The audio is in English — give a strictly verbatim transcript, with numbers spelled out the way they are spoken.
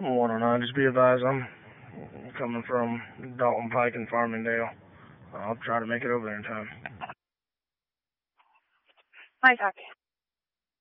one oh nine, just be advised, I'm coming from Dalton Pike and Farmingdale. I'll try to make it over there in time. Hi, Talk.